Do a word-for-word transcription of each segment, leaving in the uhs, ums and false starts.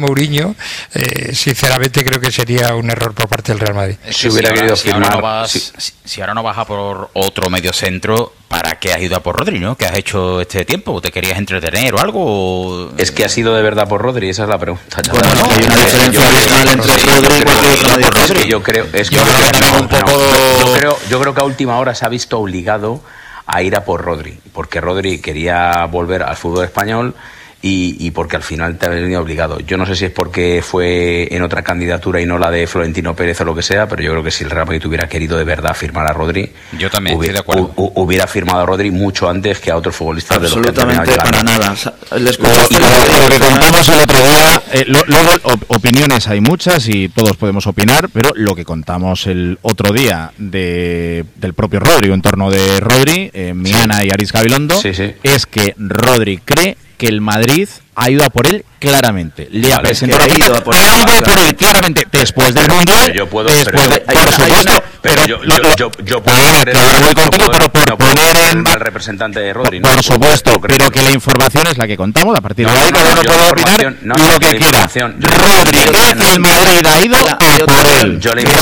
Mourinho, eh, sinceramente creo que sería un error por parte del Real Madrid. Es que si hubiera si querido ahora, firmar... Si ahora, no vas, si, si ahora no vas a por otro medio centro, ¿para qué has ido a por Rodri, no? ¿Qué has hecho este tiempo? ¿Te querías entretener o algo? O... Es que ha sido de verdad por Rodri, esa es la pregunta. Bueno, no, hay una diferencia abismal entre Rodri y Rodri. Yo creo, es que yo, yo, creo, un poco... no, yo, creo, yo creo que a última hora se ha visto obligado a ir a por Rodri, porque Rodri quería volver al fútbol español y, y porque al final te ha venido obligado. Yo no sé si es porque fue en otra candidatura y no la de Florentino Pérez o lo que sea, pero yo creo que si el Real Madrid hubiera querido de verdad firmar a Rodri, yo también hubiera, estoy de acuerdo. hubiera firmado a Rodri mucho antes que a otros futbolistas de los que absolutamente para nada. Les lo, lo, lo que contamos el otro día, eh, lo, luego op- opiniones hay muchas y todos podemos opinar, pero lo que contamos el otro día de, del propio Rodri, en torno de Rodri, eh, Miana sí. y Aritz Gabilondo, sí, sí. es que Rodri cree que el Madrid ha ido a por él claramente. Le vale, ha presentado es que ha ido a por él, ha ido a por él claramente después del Mundial. Yo puedo, después de, pero, por supuesto, pero yo, yo, yo, yo puedo ah, creer, claro, voy contigo, no pero por no poner en al representante de Rodri, por, ¿no? por supuesto, creo, pero que la información es la que contamos. A partir no, de ahí no, cada no, uno puede opinar no, lo que quiera. Rodri cree que el Madrid ha ido a por él. Yo la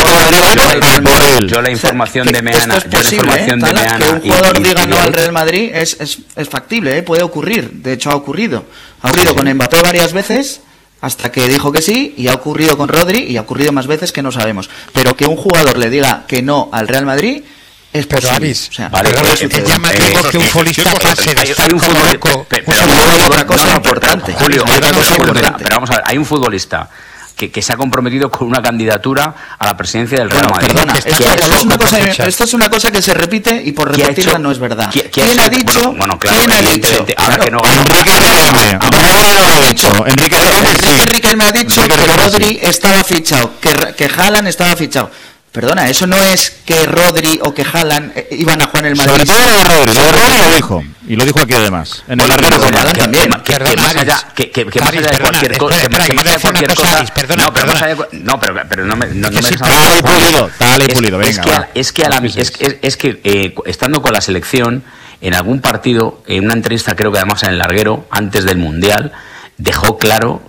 información yo la información de Meana, yo la información de Meana, que un jugador diga no al Real Madrid es es es factible, ¿eh? Puede ocurrir. De hecho ha ocurrido. Ha ocurrido con Mbappé varias veces hasta que dijo que sí, y ha ocurrido con Rodri y ha ocurrido más veces que no sabemos. Pero que un jugador le diga que no al Real Madrid es pero posible. Aris, o sea, vale, pero es, es llamativo que un futbolista pase de estar como loco. Hay otra cosa importante, Julio, hay otra cosa importante. Pero vamos a ver, hay un futbolista Que, que se ha comprometido con una candidatura a la presidencia del Real Madrid. Perdona, esto, esto, es una cosa, esto es una cosa que se repite y por repetirla hecho, no es verdad. ¿Quién, ¿quién ha dicho? Bueno, bueno claro, ¿quién ha dicho? Ahora que no Enrique Riquelme. Ahora lo ha dicho. Enrique Riquelme Riquelme ha dicho que Rodri estaba fichado, que, que Haaland estaba fichado. Perdona, eso no es que Rodri o que Haaland eh, iban a jugar en el Madrid. Sobre todo de Rodri, lo de Rodri lo dijo. Y lo dijo aquí además. En el larguero con Haaland también. Que, que, que más allá, que, que, que más allá de cualquier cosa, que más allá de cualquier cosa, no, pero más allá de, no, pero, pero no me, no, no me dejes hablar. Tal y pulido, tal y pulido, venga. Es que, a, es que, a la, es, es, es que eh, estando con la selección en algún partido, en una entrevista creo que además en el larguero antes del Mundial, dejó claro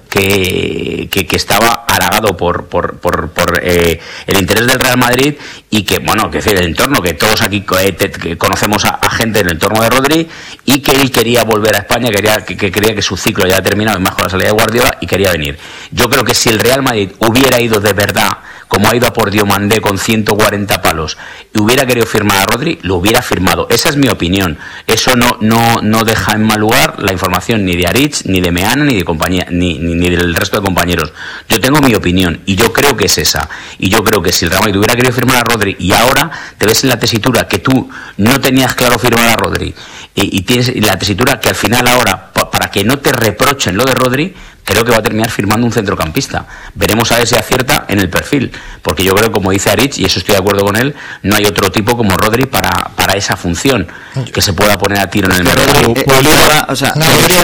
que, que, que estaba halagado por por, por, por eh, el interés del Real Madrid y que, bueno, que es el entorno, que todos aquí eh, te, que conocemos a, a gente en el entorno de Rodri, y que él quería volver a España, quería que, que quería que su ciclo ya ha terminado, más con la salida de Guardiola, y quería venir. Yo creo que si el Real Madrid hubiera ido de verdad, como ha ido a por Diomandé con ciento cuarenta palos, y hubiera querido firmar a Rodri, lo hubiera firmado. Esa es mi opinión. Eso no no no deja en mal lugar la información ni de Aritz, ni de Meana, ni de compañía, ni, ni, ni del resto de compañeros. Yo tengo mi opinión, y yo creo que es esa. Y yo creo que si el Real Madrid hubiera querido firmar a Rodri, y ahora te ves en la tesitura que tú no tenías claro firmar a Rodri, y, y tienes la tesitura que al final ahora, pa, para que no te reprochen lo de Rodri, creo que va a terminar firmando un centrocampista. Veremos a ver si acierta en el perfil, porque yo creo, como dice Aritz, y eso estoy de acuerdo con él, no hay otro tipo como Rodri para, para esa función, que se pueda poner a tiro en el mercado. Eh, eh, o sea, no,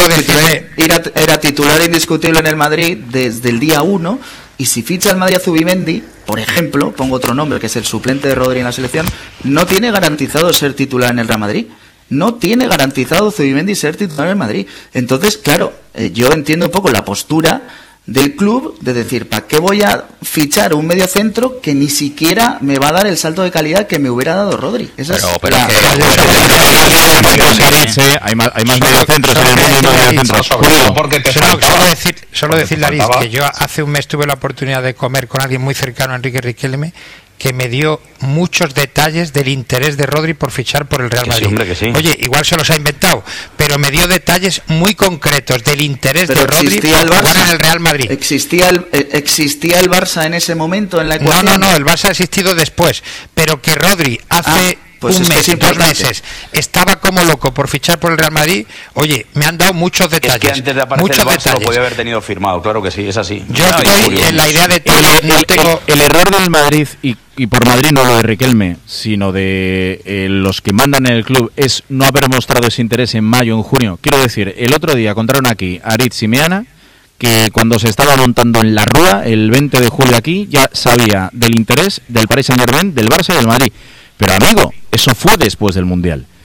era, era titular indiscutible en el Madrid desde el día uno, y si ficha el Madrid a Zubimendi, por ejemplo, pongo otro nombre, que es el suplente de Rodri en la selección, no tiene garantizado ser titular en el Real Madrid. No tiene garantizado Zubimendi ser titular en el Madrid. Entonces, claro, eh, yo entiendo un poco la postura del club de decir, ¿para qué voy a fichar un medio centro que ni siquiera me va a dar el salto de calidad que me hubiera dado Rodri? Esa pero, es pero la, que, que, hay más hay más mediocentros en el mundo de mediocentros. Solo, solo decir, solo decir Laris, que yo hace un mes tuve la oportunidad de comer con alguien muy cercano a Enrique Riquelme, que me dio muchos detalles del interés de Rodri por fichar por el Real Madrid. Sí, hombre, que sí. Oye, igual se los ha inventado, pero me dio detalles muy concretos del interés pero de Rodri por el jugar en el Real Madrid. ¿Existía el, existía el Barça en ese momento en la ecuación? No, no, no, el Barça ha existido después, pero que Rodri hace... Ah. Pues un mes, dos meses, estaba como loco por fichar por el Real Madrid. Oye, me han dado muchos detalles. Es que antes de aparecer muchos el Barça detalles. Lo podía haber tenido firmado, claro que sí, es así. Yo no, estoy en la idea de que el, no el, tengo... el, el error del Madrid, y, y por Madrid no lo de Riquelme, sino de eh, los que mandan en el club, es no haber mostrado ese interés en mayo, en junio. Quiero decir, el otro día contaron aquí a Aritz y Meana que cuando se estaba montando en la Rúa, el veinte de julio aquí, ya sabía del interés del Paris Saint-Germain, del Barça y del Madrid. Pero amigo, eso fue después del Mundial.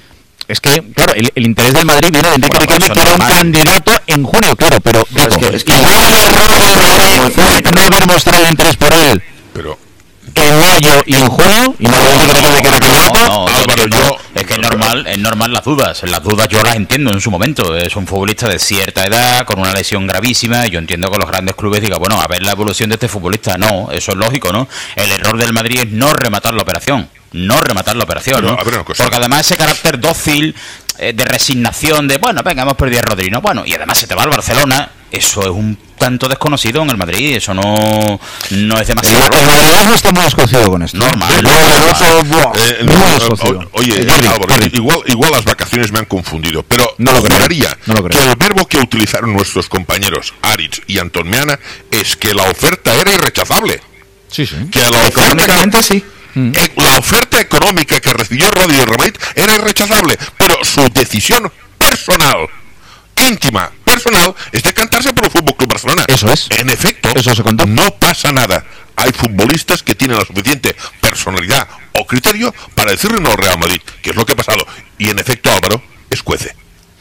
es que, claro, el, el interés del Madrid viene de Enrique Bueno, Riquelme, que era un candidato en junio, claro, pero Pero es que- es que- igual el error de Madrid no haber mostrado interés por él Pero en mayo y en junio, y no lo digo de que era candidato. No, no, Álvaro, es que, yo- es que es normal, es normal las dudas. Las dudas yo las entiendo en su momento. Es un futbolista de cierta edad, con una lesión gravísima, y yo entiendo que los grandes clubes digan, bueno, a ver la evolución de este futbolista. No, eso es lógico, ¿no? El error del Madrid es no rematar la operación. No rematar la operación, Pero, ¿no? a ver una cosa. Porque además ese carácter dócil, eh, de resignación, de, bueno, venga, hemos perdido a Rodri, ¿no? Bueno, y además se te va al Barcelona, eso es un tanto desconocido en el Madrid, eso no, no es demasiado. El Madrid no está muy desconocido con esto. Normal, El normal. otro, buah, Eh, muy no, desconocido. o- oye, Eh, Jordi, Álvaro, Jordi. igual, igual las vacaciones me han confundido, pero No lo creo, juraría no lo creo. que el verbo que utilizaron nuestros compañeros Aritz y Antón Meana es que la oferta era irrechazable. Sí, sí. Que la oferta, Económicamente sí. eh, la oferta económica que recibió Rodri del Real Madrid era irrechazable, pero su decisión personal, íntima, personal, es decantarse por el Fútbol Club Barcelona. Eso es. En efecto, Eso se contó. no pasa nada. Hay futbolistas que tienen la suficiente personalidad o criterio para decirle no al Real Madrid, que es lo que ha pasado. Y en efecto, Álvaro, escuece.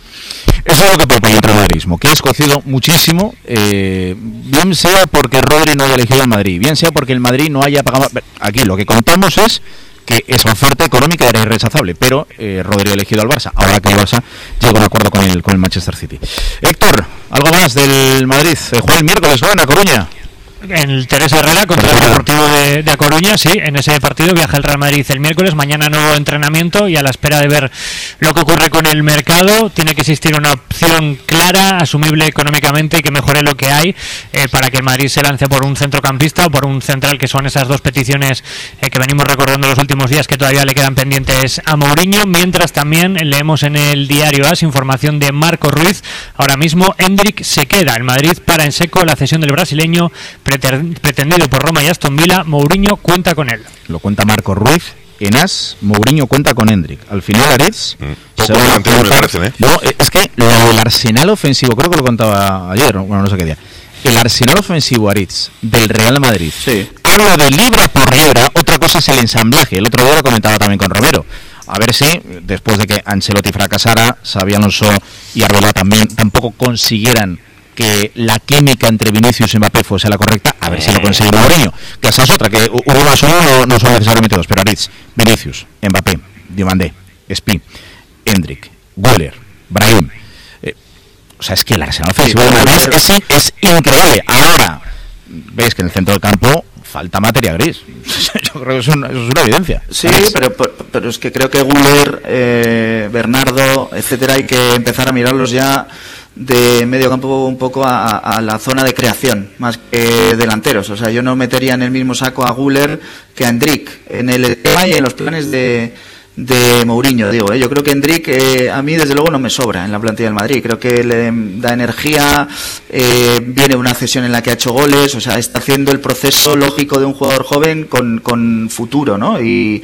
Eso es lo que propone el madridismo, que ha escocido muchísimo, eh, bien sea porque Rodri no haya elegido el Madrid, bien sea porque el Madrid no haya pagado. Aquí lo que contamos es que esa oferta económica era irrechazable, pero eh, Rodri ha elegido al Barça, ahora que el Barça llega a un acuerdo con el, con el Manchester City. Héctor, algo más del Madrid. Eh, juega el miércoles, ¿no? En A Coruña. En el Teresa Herrera contra el Deportivo de, de A Coruña, sí, en ese partido viaja el Real Madrid el miércoles, mañana nuevo entrenamiento y a la espera de ver lo que ocurre con el mercado, tiene que existir una opción clara, asumible económicamente y que mejore lo que hay eh, para que el Madrid se lance por un centrocampista o por un central, que son esas dos peticiones eh, que venimos recordando los últimos días que todavía le quedan pendientes a Mourinho, mientras también leemos en el diario AS información de Marco Ruiz, ahora mismo Endrick se queda en Madrid para en seco la cesión del brasileño pretendido por Roma y Aston Villa. Mourinho cuenta con él. Lo cuenta Marco Ruiz. En AS, Mourinho cuenta con Endrick. Al final, Aritz... Mm, poco delantero me parecen, ¿eh? No, es que lo del arsenal ofensivo, creo que lo contaba ayer, bueno, no sé qué día. El arsenal ofensivo, Aritz, del Real Madrid. Sí. Hablo de libra por libra, otra cosa es el ensamblaje. El otro día lo comentaba también con Romero. A ver si, después de que Ancelotti fracasara, Xabi Alonso y Arbeloa también tampoco consiguieran que la química entre Vinicius y Mbappé fuese la correcta, a ver si lo consigue Mourinho. Que esa es otra, que uno más uno no, no son necesariamente dos, pero Aritz, Vinicius, Mbappé, Diomandé, Spi, Endrick, Güler, Brahim. Eh, o sea, es que el arsenal ofensivo de Madrid es, es, es increíble. Ahora, veis que en el centro del campo falta materia gris. Yo creo que eso, eso es una evidencia. Sí, pero, pero es que creo que Güler, eh, Bernardo, etcétera, hay que empezar a mirarlos ya de medio campo un poco a, a la zona de creación, más que delanteros. O sea, yo no metería en el mismo saco a Güler que a Endrick en el tema y en los planes de, de Mourinho, digo. ¿eh? Yo creo que Endrick eh, a mí desde luego no me sobra en la plantilla del Madrid. Creo que le da energía, eh, viene una cesión en la que ha hecho goles, o sea, está haciendo el proceso lógico de un jugador joven con, con futuro, ¿no? Y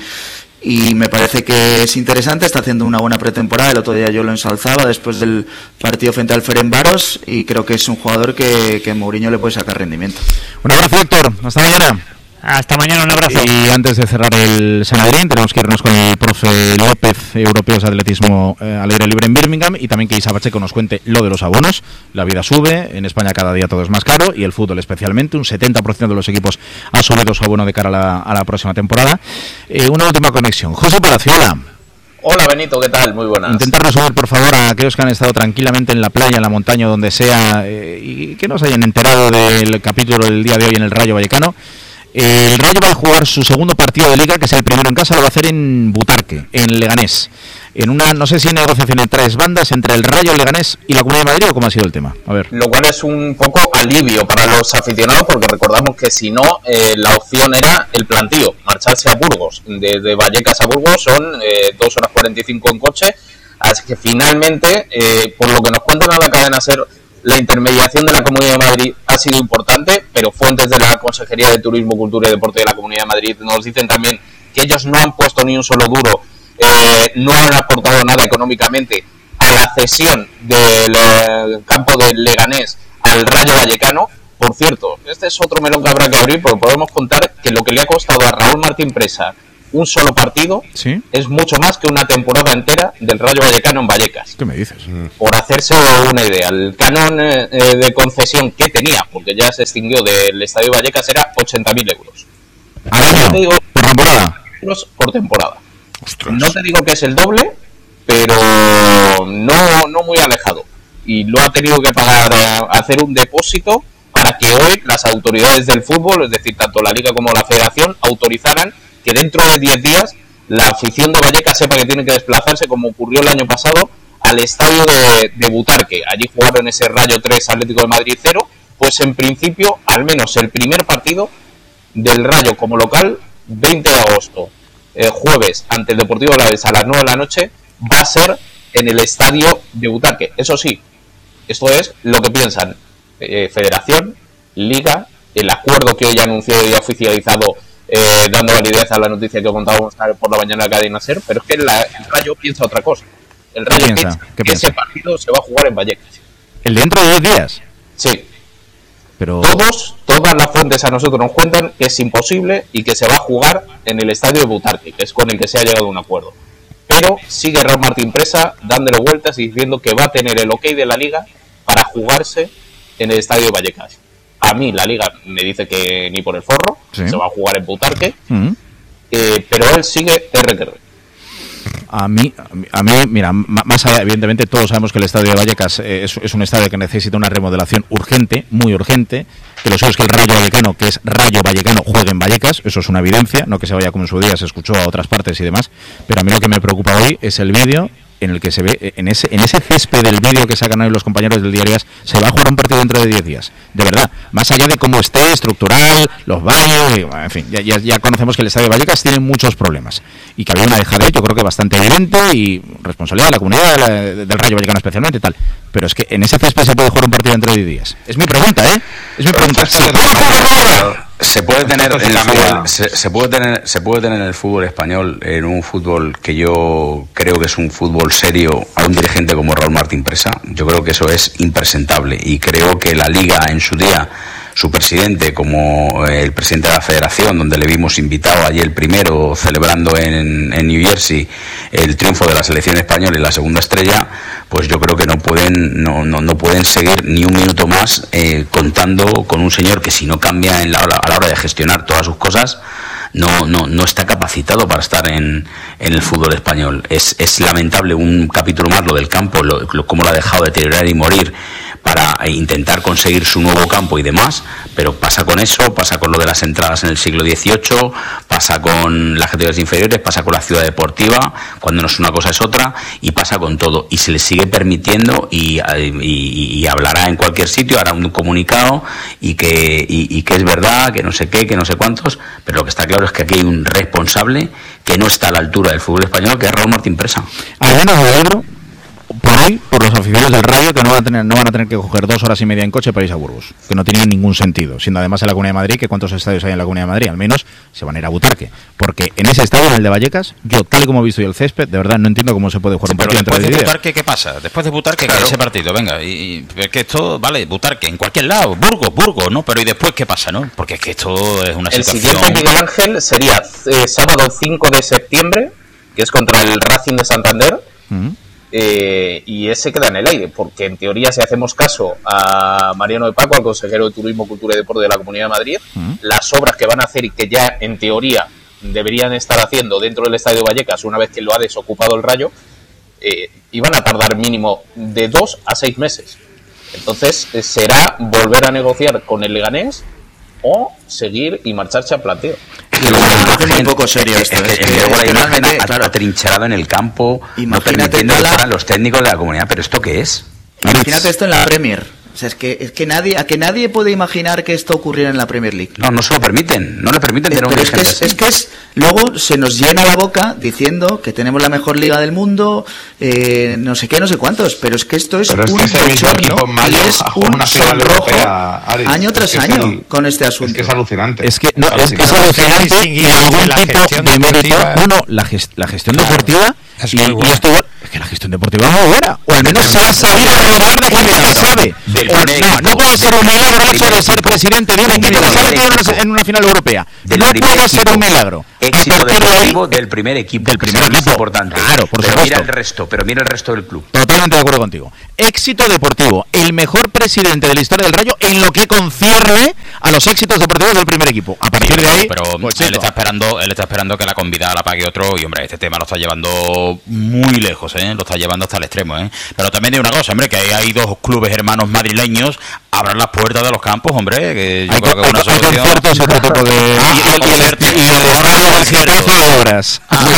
Y me parece que es interesante, está haciendo una buena pretemporada. El otro día yo lo ensalzaba después del partido frente al Ferencváros y creo que es un jugador que, que Mourinho le puede sacar rendimiento. Un abrazo, Héctor. Hasta mañana. Hasta mañana, un abrazo. Y antes de cerrar el Sanadrín, tenemos que irnos con el profe López, europeos de atletismo eh, al aire libre en Birmingham, y también que Isa Pacheco nos cuente lo de los abonos. La vida sube, en España cada día todo es más caro, y el fútbol especialmente, un setenta por ciento de los equipos ha subido su abono de cara a la, a la próxima temporada. Eh, una última conexión. José Palaciola. Hola Benito, ¿qué tal? Muy buenas. Intentar resumir, por favor, a aquellos que han estado tranquilamente en la playa, en la montaña, donde sea, eh, y que no se hayan enterado del capítulo del día de hoy en el Rayo Vallecano. El Rayo va a jugar su segundo partido de Liga, que es el primero en casa, lo va a hacer en Butarque, en Leganés. En una, no sé si negociación en tres bandas entre el Rayo, el Leganés y la Comunidad de Madrid, o cómo ha sido el tema. A ver. Lo cual es un poco alivio para los aficionados, porque recordamos que si no, eh, la opción era el plantío, marcharse a Burgos. Desde Vallecas a Burgos son eh, dos horas cuarenta y cinco en coche, así que finalmente, eh, por lo que nos cuentan a la cadena SER, la intermediación de la Comunidad de Madrid ha sido importante, pero fuentes de la Consejería de Turismo, Cultura y Deporte de la Comunidad de Madrid nos dicen también que ellos no han puesto ni un solo duro, eh, no han aportado nada económicamente a la cesión del eh, campo de Leganés al Rayo Vallecano. Por cierto, este es otro melón que habrá que abrir, porque podemos contar que lo que le ha costado a Raúl Martín Presa un solo partido ¿Sí? es mucho más que una temporada entera del Rayo Vallecano en Vallecas. ¿Qué me dices? Por hacerse una idea, el canon eh, de concesión que tenía, porque ya se extinguió del Estadio Vallecas, era ochenta mil euros. ¿Al año? ¿Por temporada? Euros por temporada. Ostras. No te digo que es el doble, pero no, no muy alejado. Y lo ha tenido que pagar, eh, hacer un depósito para que hoy las autoridades del fútbol, es decir, tanto la Liga como la Federación, autorizaran que dentro de diez días la afición de Vallecas sepa que tiene que desplazarse, como ocurrió el año pasado, al estadio de, de Butarque. Allí jugaron ese Rayo tres, Atlético de Madrid cero, pues en principio, al menos el primer partido del Rayo como local, veinte de agosto, eh, jueves, ante el Deportivo Alavés a las nueve de la noche, va a ser en el estadio de Butarque. Eso sí, esto es lo que piensan eh, Federación, Liga, el acuerdo que hoy ha anunciado y ha oficializado, eh, dando validez a la noticia que contábamos por la mañana en la cadena SER, pero es que la, el Rayo piensa otra cosa. El Rayo piensa? piensa ¿Qué que piensa? ese partido se va a jugar en Vallecas. ¿El dentro de diez días? Sí. Pero... Todos, todas las fuentes a nosotros nos cuentan que es imposible y que se va a jugar en el estadio de Butarque, que es con el que se ha llegado a un acuerdo. Pero sigue Raúl Martín Presa dándole vueltas y diciendo que va a tener el ok de la Liga para jugarse en el estadio de Vallecas. A mí la Liga me dice que ni por el forro, Sí. se va a jugar en Butarque, ¿Mm? eh, pero él sigue R que R. A mí, a mí, mira, m- más allá, evidentemente todos sabemos que el estadio de Vallecas eh, es, es un estadio que necesita una remodelación urgente, muy urgente, que lo suyo es que el Rayo Vallecano, que es Rayo Vallecano, juegue en Vallecas, eso es una evidencia, no que se vaya como en su día se escuchó a otras partes y demás, pero a mí lo que me preocupa hoy es el vídeo en el que se ve, en ese en ese césped del vídeo que sacan hoy los compañeros del Diario As, se va a jugar un partido dentro de diez días, de verdad, más allá de cómo esté, estructural, los baños, y, bueno, en fin, ya, ya, ya conocemos que el estadio de Vallecas tiene muchos problemas, y que había una dejadez, yo creo que bastante evidente, y responsabilidad de la comunidad, de la- del Rayo Vallecano especialmente, y tal, pero es que en ese césped se puede jugar un partido dentro de diez días, es mi pregunta, ¿eh? Es mi pregunta. ¿Se puede jugar? Se puede tener Entonces, en el cambia. fútbol, se, se puede tener se puede tener en el fútbol español, en un fútbol que yo creo que es un fútbol serio, a un dirigente como Raúl Martín Presa. Yo creo que eso es impresentable y creo que la Liga en su día, su presidente como el presidente de la Federación, donde le vimos invitado allí el primero celebrando en, en New Jersey el triunfo de la selección española y la segunda estrella, pues yo creo que no pueden no no, no pueden seguir ni un minuto más eh, contando con un señor que, si no cambia en la, a la hora de gestionar todas sus cosas, no no no está capacitado para estar en, en el fútbol español. Es, es lamentable un capítulo más lo del campo, lo, lo, cómo lo ha dejado deteriorar y morir para intentar conseguir su nuevo campo y demás, pero pasa con eso, pasa con lo de las entradas en el siglo dieciocho, pasa con las categorías inferiores, pasa con la ciudad deportiva, cuando no es una cosa es otra, y pasa con todo, y se le sigue permitiendo, y, y, y hablará en cualquier sitio, hará un comunicado, y que, y, y que es verdad, que no sé qué, que no sé cuántos, pero lo que está claro es que aquí hay un responsable que no está a la altura del fútbol español, que es Raúl Martín Presa. Al menos me alegro por hoy, por los aficionados del Rayo, que no van a tener no van a tener que coger dos horas y media en coche para irse a Burgos, que no tiene ningún sentido, siendo además en la Comunidad de Madrid, que cuántos estadios hay en la Comunidad de Madrid, al menos se van a ir a Butarque, porque en ese estadio, en el de Vallecas, yo tal y como he visto yo el césped, de verdad no entiendo cómo se puede jugar un Pero partido después entre de diez días. Butarque, ¿qué pasa? Después de Butarque, Claro. ¿qué ese partido? Venga, y, y es que esto, vale, Butarque, en cualquier lado, Burgos, Burgos, ¿no? Pero ¿y después qué pasa, no? Porque es que esto es una El situación... siguiente, Miguel Ángel, sería eh, sábado cinco de septiembre, que es contra el Racing de Santander. Mm. Eh, y ese queda en el aire, porque en teoría, si hacemos caso a Mariano de Paco, al consejero de Turismo, Cultura y Deporte de la Comunidad de Madrid, Mm. las obras que van a hacer y que ya en teoría deberían estar haciendo dentro del Estadio Vallecas, una vez que lo ha desocupado el Rayo, eh, iban a tardar mínimo de dos a seis meses. Entonces eh, será volver a negociar con el Leganés o seguir y marcharse a planteo. Y me parece muy poco serio esto. Es que, luego la imagen realmente, ha- claro, atrincherado en el campo, no Imagínate permitiendo que toda la- fueran los técnicos de la comunidad. ¿Pero esto qué es? imagínate esto en la Premier. O sea, es que, es que nadie, a que nadie puede imaginar que esto ocurriera en la Premier League. No, no se lo permiten, no le permiten Eh, tener un pero es que dirigente es, es que es luego se nos llena la boca diciendo que tenemos la mejor liga del mundo, eh, no sé qué, no sé cuántos, pero es que esto es Pero es un que ese mismo bochorno equipo en mayo y es ha jugado un una final sonrojo europea, Aris. año Es tras que es año el- con este asunto. Es que es alucinante. Es que no, es, es alucinante. alucinante distinguir y algún la tipo gestión de mérito. deportiva. No, no, la, gest- la gestión Claro, deportiva es y, muy y buena. esto Es que la gestión deportiva es muy buena, o al menos se ha sabido hablar de gente que sabe. No, no puede ser un milagro el hecho de ser presidente de un equipo que sabe en una final europea. No puede ser un milagro. Éxito deportivo del primer equipo. Del primer equipo. Importante. Claro, por pero supuesto. mira el resto, pero mira el resto del club. Totalmente de acuerdo contigo. Éxito deportivo, el mejor presidente de la historia del Rayo en lo que concierne a los éxitos deportivos del primer equipo. A partir de ahí, pero pues, él está esperando, él está esperando que la convidada la pague otro y hombre, este tema lo está llevando muy lejos, ¿eh? Lo está llevando hasta el extremo, ¿eh? Pero también digo una cosa, hombre, que hay, hay dos clubes hermanos madrileños, abran las puertas de los campos, hombre, que yo hay, creo que es una hay solución. conciertos, otro tipo de Ah, y, y, conciertos. y, y el Rayo del Getafe de obras.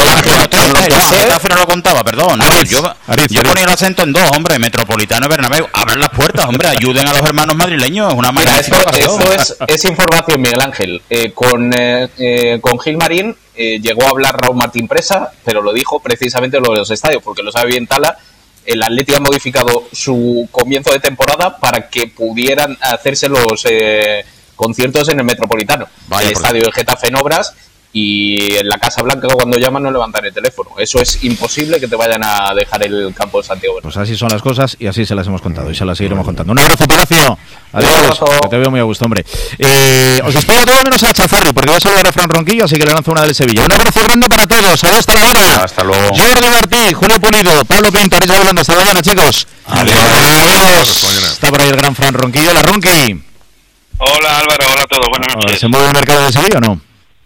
Getafe no lo contaba, perdón. Ariz, yo Ariz, yo Ariz. ponía el acento en dos, hombre, Metropolitano y Bernabéu. Abran las puertas, hombre, ayuden a los hermanos madrileños, es una Mira, magnífica esto, ocasión. esto es, es información, Miguel Ángel. Eh, con, eh, eh, con Gil Marín eh, llegó a hablar Raúl Martín Presa, pero lo dijo precisamente lo de los estadios, porque lo sabe bien Tala. El Atleti ha modificado su comienzo de temporada para que pudieran hacerse los eh, conciertos en el Metropolitano. Vaya el por estadio del Getafe en obras y en la Casa Blanca cuando llaman no levantan el teléfono. Eso es imposible que te vayan a dejar el campo de Santiago. Pues así son las cosas y así se las hemos contado y se las seguiremos contando. Un abrazo, Palacio. Adiós, que te veo muy a gusto, hombre. Eh, os despido todo menos a Chazarri, porque voy a saludar a Fran Ronquillo, así que le lanzo una del Sevilla. Un abrazo grande para todos. Adiós, hasta mañana. Hasta luego. Jordi Martí, Julio Pulido, Pablo Pinto, Ariz Hablando. Hasta mañana, chicos. Adiós. Adiós. Está por ahí el gran Fran Ronquillo. La Ronqui. Hola Álvaro, hola a todos, buenas noches. ¿Se mueve el mercado de Sevilla o no?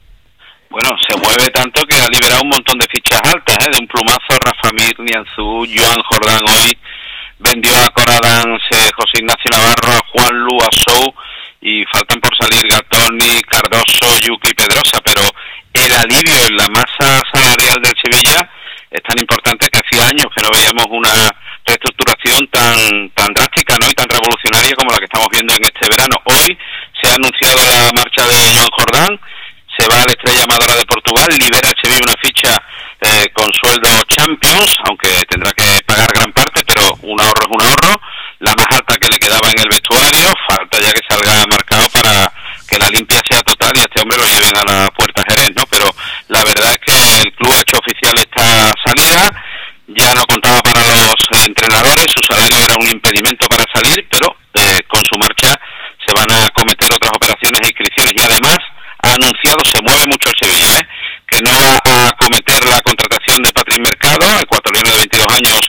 Bueno, se mueve tanto que ha liberado un montón de fichas altas, ¿eh? De un plumazo, Rafa Mir, Nianzú, Joan Jordán hoy vendió a Coradans, eh, José Ignacio Navarro, a Juan Lu, a Sou, y faltan por salir Gatoni, Cardoso, Yuki, Pedrosa, pero el alivio en la masa salarial del Sevilla es tan importante que hacía años que no veíamos una reestructuración tan tan drástica, ¿no? Y tan revolucionaria como la que estamos viendo en este verano. Hoy se ha anunciado la marcha de Joan Jordán, se va a la Estrella Amadora de Portugal, libera el Sevilla una ficha eh, con sueldo Champions, aunque tendrá que pagar gran parte, pero un ahorro es un ahorro, la más alta que le quedaba en el vestuario, falta ya que salga marcado para que la limpia sea total y a este hombre lo lleven a la Puerta Jerez, ¿no? Pero la verdad es que el club ha hecho oficial esta salida, ya no contaba para los entrenadores, su salario era un impedimento para salir, pero eh, con su marcha se van a cometer otras operaciones e inscripciones y además ha anunciado, se mueve mucho el Sevilla, ¿eh? Que no va a cometer la contratación de Patrick Mercado, ecuatoriano de veintidós años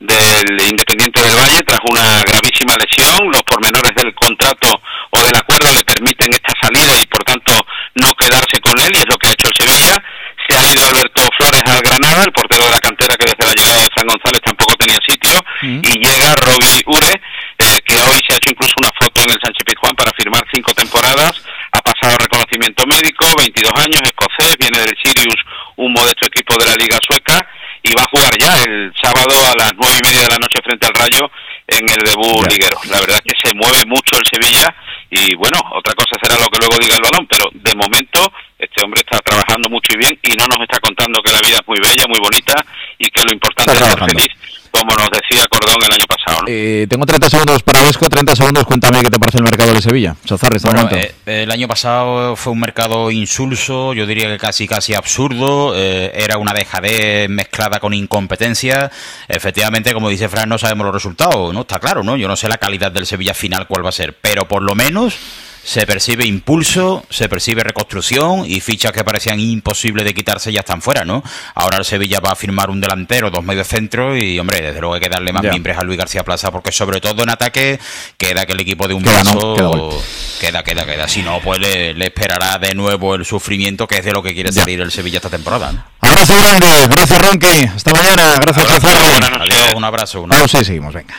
del Independiente del Valle, tras una gravísima lesión. Los pormenores del contrato o del acuerdo le permiten esta salida y por tanto no quedarse con él, y es lo que ha hecho el Sevilla. Se ha ido Alberto Flores al Granada, el portero de la cantera que desde la llegada de Fran González tampoco tenía sitio, mm. y llega Robbie Ure, eh, que hoy se ha hecho incluso una foto en el Sánchez Pizjuán para firmar cinco temporadas. Ha pasado reconocimiento médico, veintidós años, escocés, viene del Sirius, un modesto equipo de la Liga Sueca, y va a jugar ya el sábado a las nueve y media de la noche frente al Rayo en el debut ya. liguero. La verdad es que se mueve mucho el Sevilla y bueno, otra cosa será lo que luego diga el balón, pero de momento este hombre está trabajando mucho y bien y no nos está contando que la vida es muy bella, muy bonita y que lo importante es ser feliz, como nos decía Cordón el año pasado, ¿no? Eh, tengo treinta segundos para Vesco, treinta segundos, cuéntame qué te parece el mercado de Sevilla. Chazarri, este bueno, momento. Eh, el año pasado fue un mercado insulso, yo diría que casi casi absurdo, eh, era una dejadez mezclada con incompetencia. Efectivamente, como dice Fran, no sabemos los resultados, ¿no? Está claro, ¿no? Yo no sé la calidad del Sevilla final cuál va a ser, pero por lo menos se percibe impulso, se percibe reconstrucción y fichas que parecían imposibles de quitarse ya están fuera, ¿no? Ahora el Sevilla va a firmar un delantero, dos mediocentros y, hombre, desde luego hay que darle más yeah. mimbres a Luis García Plaza porque sobre todo en ataque queda que el equipo de un queda, paso no, queda, queda, queda, queda. Si no, pues le, le esperará de nuevo el sufrimiento que es de lo que quiere yeah. salir el Sevilla esta temporada, ¿no? Abrazo grande, gracias Ronqui, hasta mañana, gracias Chazarri. Adiós, un abrazo. Un abrazo. Ah, sí, seguimos, venga.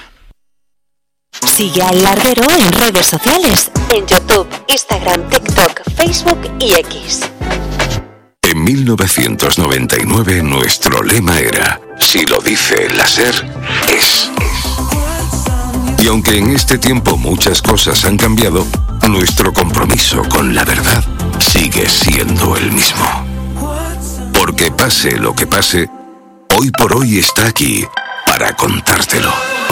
Sigue al Larguero en redes sociales, en YouTube, Instagram, TikTok, Facebook y X. En mil novecientos noventa y nueve nuestro lema era, si lo dice el láser, es. Y aunque en este tiempo muchas cosas han cambiado, nuestro compromiso con la verdad sigue siendo el mismo. Porque pase lo que pase, hoy por hoy está aquí para contártelo.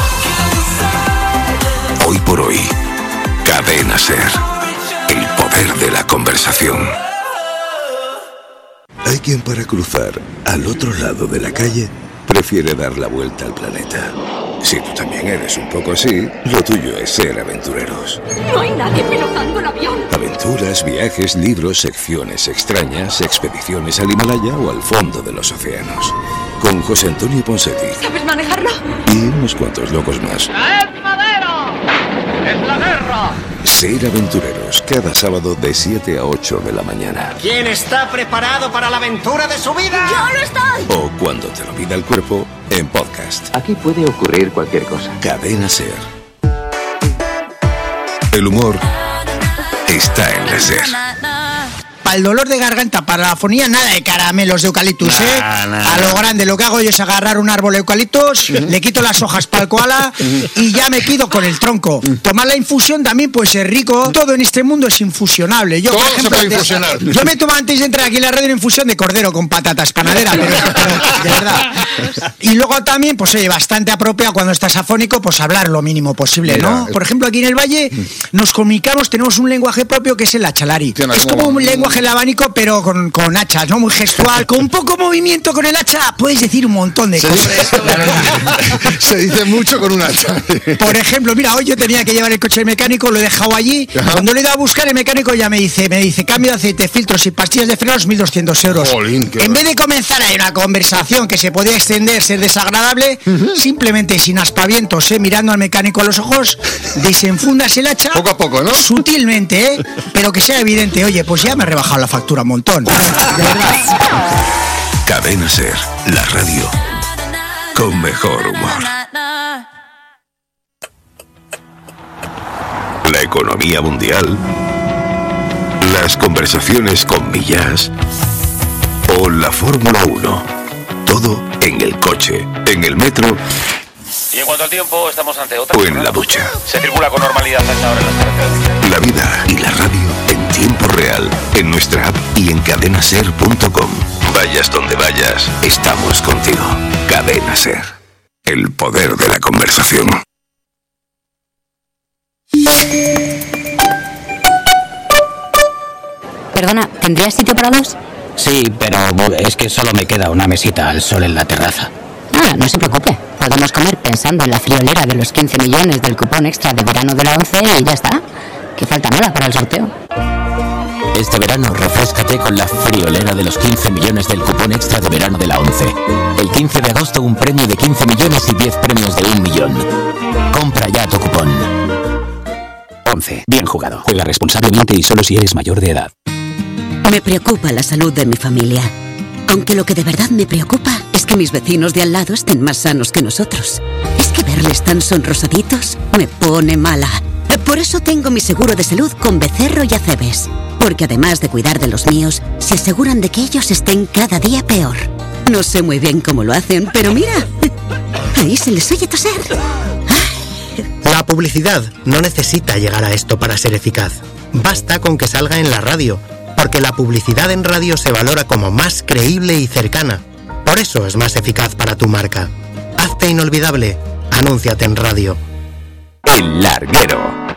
Hoy por hoy, Cadena Ser, el poder de la conversación. Hay quien para cruzar al otro lado de la calle prefiere dar la vuelta al planeta. Si tú también eres un poco así, lo tuyo es ser aventureros. No hay nadie pilotando el avión. Aventuras, viajes, libros, secciones extrañas, expediciones al Himalaya o al fondo de los océanos. Con José Antonio Ponseti. ¿Sabes manejarlo? Y unos cuantos locos más. ¡Traed madera! ¡Es la guerra! Ser aventureros, cada sábado de siete a ocho de la mañana. ¿Quién está preparado para la aventura de su vida? ¡Yo lo estoy! O cuando te lo pida el cuerpo, en podcast. Aquí puede ocurrir cualquier cosa. Cadena Ser. El humor está en la Ser. Para el dolor de garganta, para la afonía, nada de caramelos de eucaliptus, ¿eh? Nah, nah. A lo grande, lo que hago yo es agarrar un árbol de eucaliptus, le quito las hojas para el koala y ya me quedo con el tronco. Tomar la infusión también puede ser rico. Todo en este mundo es infusionable. Yo, Todo por ejemplo, se puede de- infusionar. yo me tomo antes de entrar aquí en la radio una infusión de cordero con patatas panadera, pero, pero de verdad. Y luego también, pues oye, bastante apropiado cuando estás afónico, pues hablar lo mínimo posible, ¿no? Mira, Por ejemplo, aquí en el Valle nos comunicamos, tenemos un lenguaje propio que es el achalari. Tiene Es como- como un lenguaje el abanico, pero con, con hachas, ¿no? Muy gestual, con poco movimiento con el hacha, puedes decir un montón de Se cosas. dice, la verdad. se dice mucho con un hacha. Por ejemplo, mira, hoy yo tenía que llevar el coche del mecánico, lo he dejado allí. Ajá. Cuando le he ido a buscar, el mecánico ya me dice, me dice, cambio de aceite, filtros y pastillas de frenos, mil doscientos euros. Jolín, qué en va- vez de comenzar ahí una conversación que se podía extender, ser desagradable, simplemente sin aspavientos, ¿eh? Mirando al mecánico a los ojos, desenfundas el hacha. Poco a poco, ¿no? Sutilmente, ¿eh? Pero que sea evidente, oye, pues ya me he rebajado la factura un montón. De verdad. Cadena Ser, la radio con mejor humor. La economía mundial, las conversaciones con Millás o la Fórmula uno. Todo en el coche, en el metro Y en cuanto al tiempo, estamos ante otra. o en la ducha. Se circula con normalidad a esta hora en las carreteras. La vida y la radio en tiempo real, en nuestra app y en cadenaser punto com. Vayas donde vayas, estamos contigo. Cadena Ser, el poder de la conversación. Perdona, ¿tendrías sitio para dos? Sí, pero es que solo me queda una mesita al sol en la terraza. Ah, no se preocupe. Podemos comer pensando en la friolera de los quince millones del cupón extra de verano de la once y ya está. ¿Qué falta nada para el sorteo? Este verano refréscate con la friolera de los quince millones del cupón extra de verano de la once. El quince de agosto un premio de quince millones y diez premios de un millón. Compra ya tu cupón. once. Bien jugado. Juega responsablemente y solo si eres mayor de edad. Me preocupa la salud de mi familia. Aunque lo que de verdad me preocupa es que mis vecinos de al lado estén más sanos que nosotros. Es que verles tan sonrosaditos me pone mala. Por eso tengo mi seguro de salud con Becerro y Acebes. Porque además de cuidar de los míos, se aseguran de que ellos estén cada día peor. No sé muy bien cómo lo hacen, pero mira, ahí se les oye toser. La publicidad no necesita llegar a esto para ser eficaz. Basta con que salga en la radio, porque la publicidad en radio se valora como más creíble y cercana. Por eso es más eficaz para tu marca. Hazte inolvidable. Anúnciate en radio. El Larguero.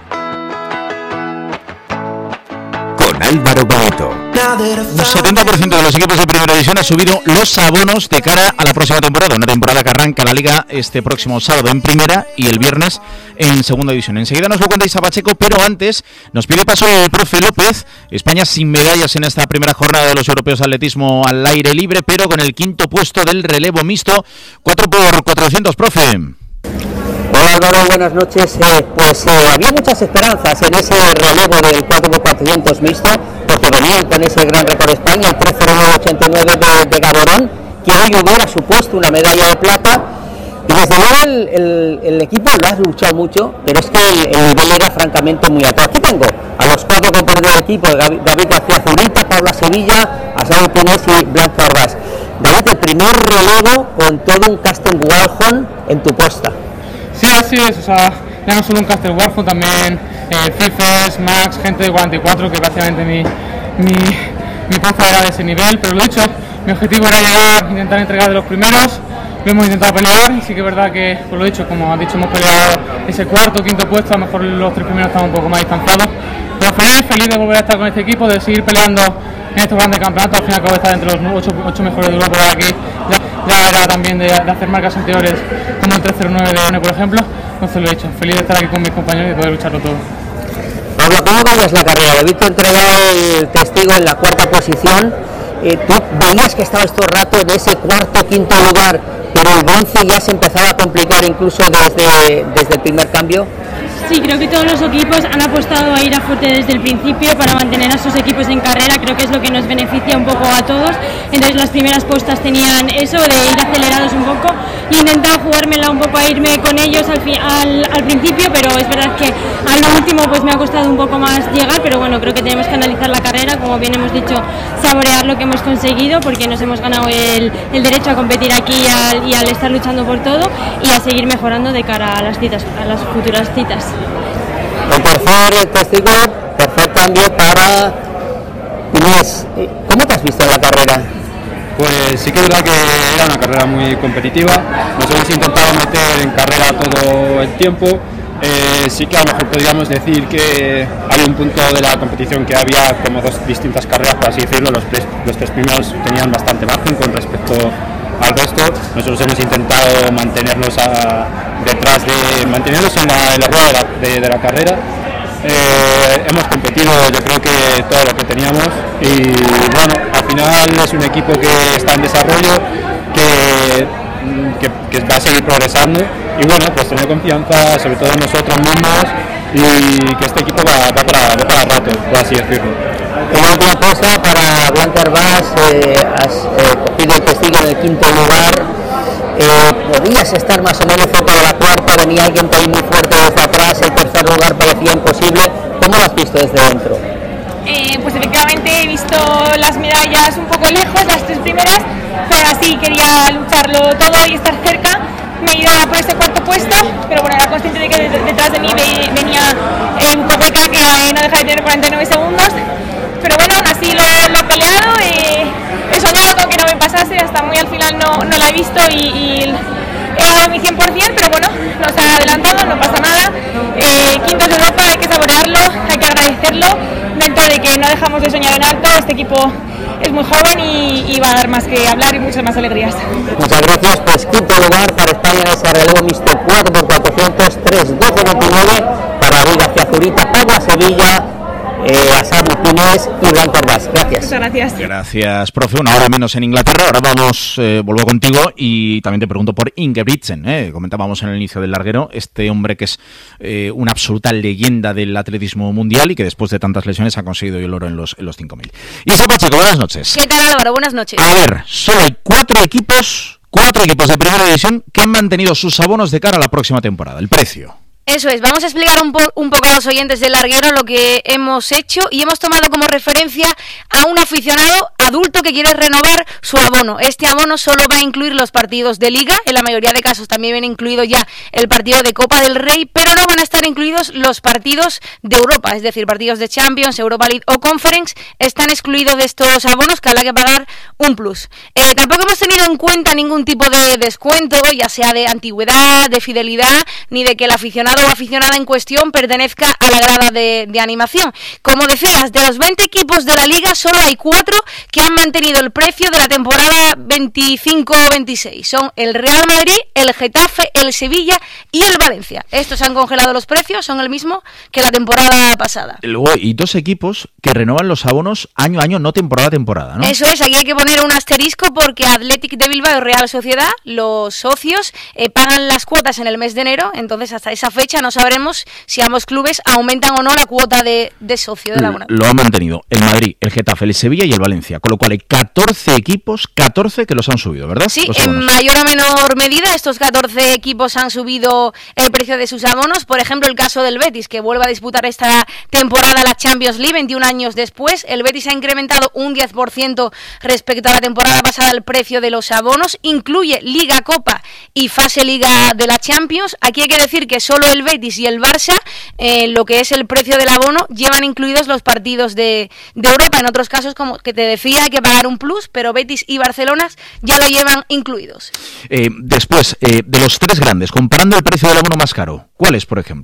Con Álvaro Boeto. Un setenta por ciento de los equipos de primera división ha subido los abonos de cara a la próxima temporada. Una temporada que arranca la Liga este próximo sábado en primera y el viernes en segunda división. Enseguida nos lo cuenta Isa Pacheco, pero antes nos pide paso el profe López. España sin medallas en esta primera jornada de los europeos de atletismo al aire libre, pero con el quinto puesto del relevo mixto. cuatro por cuatrocientos, profe. Hola Álvaro, buenas noches. Eh, pues eh, había muchas esperanzas en ese relevo del cuatro por cuatrocientos mixto, porque venían con ese gran récord de España, el trece nueve ochenta y nueve de, de Gaborón, que hoy hubiera supuesto una medalla de plata. Y desde luego el, el, el equipo lo ha luchado mucho, pero es que el, el nivel era francamente muy alto. Aquí tengo a los cuatro compañeros del equipo, David, David García Zurita, Paula Sevilla, Asado Pérez y Blanca Ordaz. David, el primer relevo con todo un Castle Warhol en tu posta. Sí, así es, o sea, ya no solo un Castle Warfare, también eh, Fifes, Max, gente de cuarenta y cuatro, que prácticamente mi, mi, mi plaza era de ese nivel, pero lo dicho, mi objetivo era llegar, intentar entregar de los primeros, lo hemos intentado pelear, y sí que es verdad que, pues lo dicho, como has dicho, hemos peleado ese cuarto, quinto puesto, a lo mejor los tres primeros estamos un poco más distanciados, pero feliz, feliz de volver a estar con este equipo, de seguir peleando en estos grandes campeonatos, al final acabo de estar entre los ocho, ocho mejores de Europa por aquí. Ya. ya era también de, de hacer marcas anteriores como el tres cero nueve de One, por ejemplo. Entonces lo he hecho, feliz de estar aquí con mis compañeros y poder lucharlo todo. Pablo, ¿cómo ganas la carrera? He visto entregado el testigo en la cuarta posición. Eh, ¿Tú veías que estabas todo el rato en ese cuarto, quinto lugar, pero el bronce ya se empezaba a complicar incluso desde, desde el primer cambio? Sí, creo que todos los equipos han apostado a ir a fuerte desde el principio para mantener a sus equipos en carrera, creo que es lo que nos beneficia un poco a todos. Entonces las primeras postas tenían eso de ir acelerados un poco y he intentado jugármela un poco a irme con ellos al, fi al, al principio, pero es verdad que al último pues me ha costado un poco más llegar, pero bueno, creo que tenemos que analizar la carrera, como bien hemos dicho, saborear lo que hemos conseguido porque nos hemos ganado el, el derecho a competir aquí y al, y al estar luchando por todo y a seguir mejorando de cara a las citas, a las futuras citas. El tercer testigo, tercer cambio para Inés. ¿Cómo te has visto en la carrera? Pues sí que es verdad que era una carrera muy competitiva, nos hemos intentado meter en carrera todo el tiempo, eh, sí que a lo mejor podríamos decir que hay un punto de la competición que había como dos distintas carreras, por así decirlo, los tres, los tres primeros tenían bastante margen con respecto al resto, nosotros hemos intentado mantenernos a, detrás de, mantenernos en la, en la rueda de la, de, de la carrera. Eh, hemos competido yo creo que todo lo que teníamos y bueno, al final es un equipo que está en desarrollo, que, que, que va a seguir progresando y bueno, pues tener confianza sobre todo en nosotros mismos y que este equipo va, va, para, va para rato, por así decirlo. Una última cosa para Blanca Herbás, eh, has eh, cogido el testigo en el quinto lugar. Eh, podías estar más o menos cerca de la cuarta, venía alguien por ahí muy fuerte desde atrás, el tercer lugar parecía imposible. ¿Cómo lo has visto desde dentro? Eh, pues efectivamente he visto las medallas un poco lejos, las tres primeras, pero así quería lucharlo todo y estar cerca. Me he ido por ese cuarto puesto, pero bueno, era consciente de que detrás de mí venía eh, un poco K, que eh, no deja de tener cuarenta y nueve segundos. Pero bueno, aún así lo, lo he peleado, eh, he soñado con que no me pasase, hasta muy al final no, no la he visto y, y he dado mi cien por cien, pero bueno, nos ha adelantado, no pasa nada. Eh, quintos de Europa, hay que saborearlo, hay que agradecerlo, dentro de que no dejamos de soñar en alto, este equipo es muy joven y, y va a dar más que hablar y muchas más alegrías. Muchas gracias, pues quinto lugar para España en ese relevo mixto cuatro por cuatrocientos, tres doce veintinueve para Riga hacia Zurita, Pablo Sevilla, eh, Asad Martínez y Blanca Herbás. Gracias. Muchas gracias. Gracias, profe. Una hora menos en Inglaterra. Ahora vamos, eh, vuelvo contigo y también te pregunto por Ingebrigtsen. Eh. Comentábamos en el inicio del larguero, este hombre que es eh, una absoluta leyenda del atletismo mundial y que después de tantas lesiones ha conseguido el oro en los, en los cinco mil. Isa Pacheco, buenas noches. ¿Qué tal, Álvaro? Buenas noches. A ver, solo hay cuatro equipos, cuatro equipos de primera división que han mantenido sus abonos de cara a la próxima temporada. El precio. Eso es, vamos a explicar un, po un poco a los oyentes del larguero lo que hemos hecho y hemos tomado como referencia a un aficionado adulto que quiere renovar su abono. Este abono solo va a incluir los partidos de Liga, en la mayoría de casos también viene incluido ya el partido de Copa del Rey, pero no van a estar incluidos los partidos de Europa, es decir, partidos de Champions, Europa League o Conference, están excluidos de estos abonos que habrá que pagar un plus. Eh, tampoco hemos tenido en cuenta ningún tipo de descuento, ya sea de antigüedad, de fidelidad, ni de que el aficionado o aficionada en cuestión pertenezca a la grada de, de animación. Como decías, de los veinte equipos de la Liga solo hay cuatro que han mantenido el precio de la temporada veinticinco veintiséis. Son el Real Madrid, el Getafe, el Sevilla y el Valencia. Estos han congelado los precios, son el mismo que la temporada pasada. Luego hay dos equipos que renuevan los abonos año a año, no temporada a temporada, ¿no? Eso es, aquí hay que poner un asterisco porque Athletic de Bilbao y Real Sociedad, los socios, eh, pagan las cuotas en el mes de enero, entonces hasta esa fecha no sabremos si ambos clubes aumentan o no la cuota de, de socio de la abonado. Lo han mantenido el Madrid, el Getafe, el Sevilla y el Valencia, con lo cual hay catorce equipos, catorce que los han subido, ¿verdad? Sí, en mayor o menor medida estos catorce equipos han subido el precio de sus abonos. Por ejemplo, el caso del Betis, que vuelve a disputar esta temporada la Champions League veintiún años después. El Betis ha incrementado un diez por ciento respecto a la temporada pasada el precio de los abonos. Incluye Liga, Copa y fase Liga de la Champions. Aquí hay que decir que solo el Betis y el Barça, eh, lo que es el precio del abono, llevan incluidos los partidos de, de Europa. En otros casos, como que te decía, hay que pagar un plus, pero Betis y Barcelona ya lo llevan incluidos. Eh, después, eh, de los tres grandes, comparando el precio del abono más caro, ¿cuál es, por ejemplo?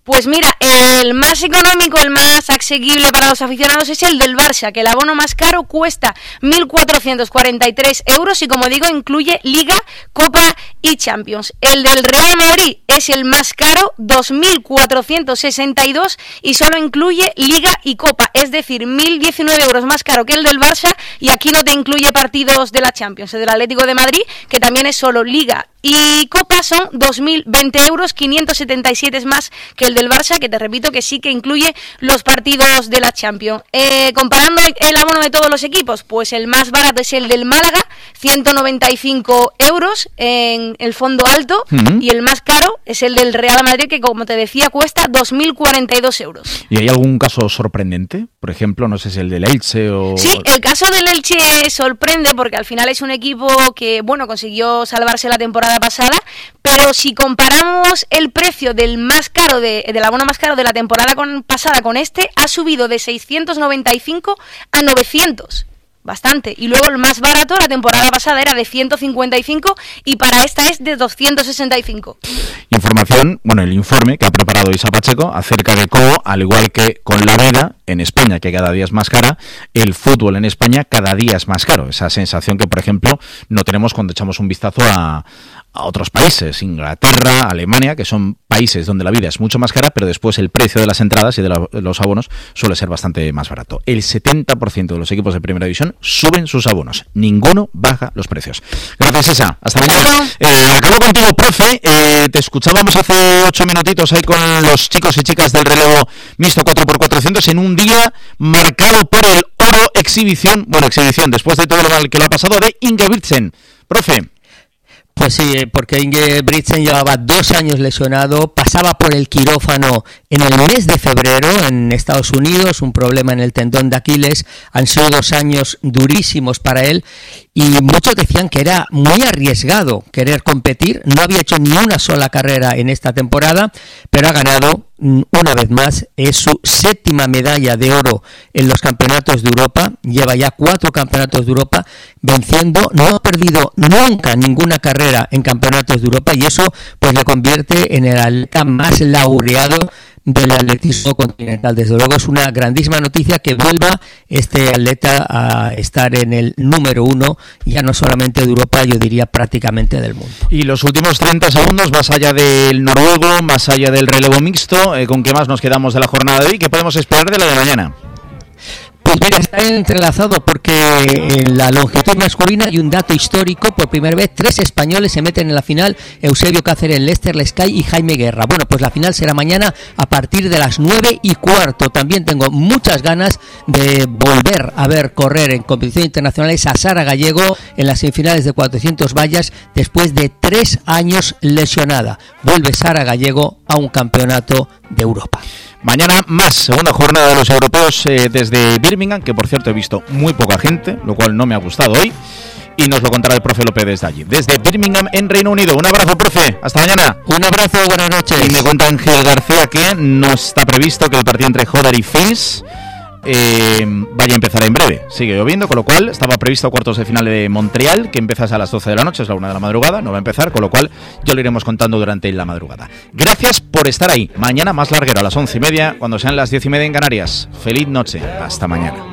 Pues mira, el más económico, el más asequible para los aficionados es el del Barça, que el abono más caro cuesta mil cuatrocientos cuarenta y tres euros y, como digo, incluye Liga, Copa y Champions. El del Real Madrid es el más caro, dos mil cuatrocientos sesenta y dos, y solo incluye Liga y Copa, es decir, mil diecinueve euros más caro que el del Barça, y aquí no te incluye partidos de la Champions. El del Atlético de Madrid, que también es solo Liga y Copa, son dos mil veinte euros, quinientos setenta y siete es más que el del Barça, que te repito que sí que incluye los partidos de la Champions. Eh, comparando el abono de todos los equipos, pues el más barato es el del Málaga, ciento noventa y cinco euros en el fondo alto, uh-huh. y el más caro es el del Real Madrid, que, como te decía, cuesta dos mil cuarenta y dos euros. ¿Y hay algún caso sorprendente? Por ejemplo, no sé si el del Elche o... Sí, el caso del Elche sorprende porque al final es un equipo que, bueno, consiguió salvarse la temporada pasada, pero si comparamos el precio del más caro de, del abono más caro de la temporada con, pasada con este, ha subido de seiscientos noventa y cinco a novecientos. Bastante. Y luego el más barato la temporada pasada era de ciento cincuenta y cinco y para esta es de doscientos sesenta y cinco. Información, bueno, el informe que ha preparado Isa Pacheco acerca de cómo, al igual que con la vida en España, que cada día es más cara, el fútbol en España cada día es más caro. Esa sensación que, por ejemplo, no tenemos cuando echamos un vistazo a, a otros países, Inglaterra, Alemania, que son países donde la vida es mucho más cara, pero después el precio de las entradas y de, la, de los abonos suele ser bastante más barato. El setenta por ciento de los equipos de Primera División suben sus abonos. Ninguno baja los precios. Gracias, Isa. Hasta mañana. Eh, acabo contigo, profe. Eh, te escuchábamos hace ocho minutitos ahí con los chicos y chicas del relevo mixto cuatro por cuatrocientos en un día marcado por el oro exhibición, bueno, exhibición, después de todo lo mal que lo ha pasado, de Ingebrigtsen. Profe. Pues sí, porque Ingebrigtsen llevaba dos años lesionado, pasaba por el quirófano en el mes de febrero en Estados Unidos, un problema en el tendón de Aquiles. Han sido dos años durísimos para él y muchos decían que era muy arriesgado querer competir. No había hecho ni una sola carrera en esta temporada, pero ha ganado una vez más. Es su séptima medalla de oro en los campeonatos de Europa, lleva ya cuatro campeonatos de Europa venciendo, no ha perdido nunca ninguna carrera en campeonatos de Europa y eso pues le convierte en el atleta más laureado del atletismo continental. Desde luego es una grandísima noticia que vuelva este atleta a estar en el número uno, ya no solamente de Europa, yo diría prácticamente del mundo. Y los últimos treinta segundos, más allá del noruego, más allá del relevo mixto, eh, ¿con qué más nos quedamos de la jornada de hoy? ¿Qué podemos esperar de la de mañana? Pues mira, está entrelazado porque en la longitud masculina hay un dato histórico. Por primera vez tres españoles se meten en la final: Eusebio Cáceres, Lester Lescay y Jaime Guerra. Bueno, pues la final será mañana a partir de las nueve y cuarto. También tengo muchas ganas de volver a ver correr en competiciones internacionales a Sara Gallego en las semifinales de cuatrocientos vallas después de tres años lesionada. Vuelve Sara Gallego a un campeonato de Europa. Mañana más, segunda jornada de los europeos eh, desde Birmingham, que por cierto he visto muy poca gente, lo cual no me ha gustado hoy, y nos lo contará el profe López desde allí, desde Birmingham en Reino Unido. Un abrazo, profe, hasta mañana. Un abrazo, buenas noches. Y me cuenta Ángel García que no está previsto que el partido entre Hodder y Fins eh, vaya a empezar en breve. Sigue lloviendo, con lo cual estaba previsto cuartos de final de Montreal, que empieza a las doce de la noche, es la una de la madrugada, no va a empezar, con lo cual yo lo iremos contando durante la madrugada. Gracias por estar ahí. Mañana más larguero a las once y media, cuando sean las diez y media en Canarias. Feliz noche, hasta mañana.